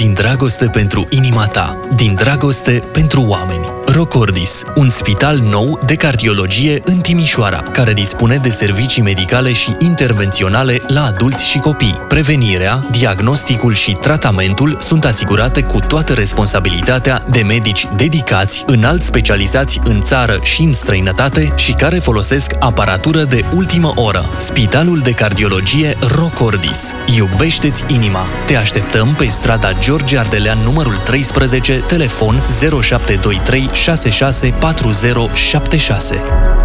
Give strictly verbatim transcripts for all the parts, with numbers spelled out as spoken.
din dragoste pentru inima ta, din dragoste pentru oameni. Rocordis, un spital nou de cardiologie în Timișoara, care dispune de servicii medicale și intervenționale la adulți și copii. Prevenirea, diagnosticul și tratamentul sunt asigurate cu toată responsabilitatea de medici dedicați, înalt specializați în țară și în străinătate și care folosesc aparatură de ultimă oră. Spitalul de cardiologie Rocordis. Iubește-ți inima. Te așteptăm pe strada George Ardelean numărul treisprezece, telefon zero șapte doi trei șase șase patru zero șapte șase.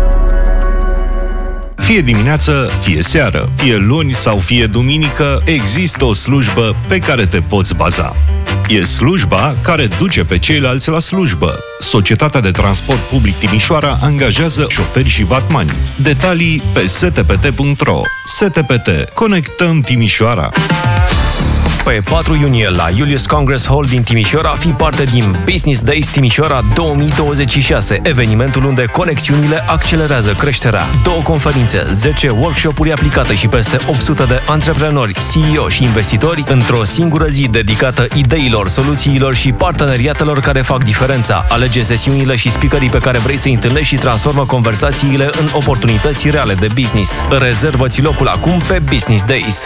Fie dimineață, fie seară, fie luni sau fie duminică, există o slujbă pe care te poți baza. E slujba care duce pe ceilalți la slujbă. Societatea de Transport Public Timișoara angajează șoferi și vatmani. Detalii pe s t p t punct r o. S T P T. Conectăm Timișoara! Pe patru iunie la Julius Congress Hall din Timișoara, fi parte din Business Days Timișoara două mii douăzeci și șase, evenimentul unde conexiunile accelerează creșterea. Două conferințe, zece workshop-uri aplicate și peste opt sute de antreprenori, C E O și investitori într-o singură zi dedicată ideilor, soluțiilor și parteneriatelor care fac diferența. Alege sesiunile și speakerii pe care vrei să-i întâlnești și transformă conversațiile în oportunități reale de business. Rezervă-ți locul acum pe Business Days.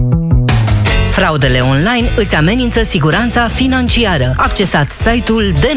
Fraudele online îți amenință siguranța financiară. Accesați site-ul D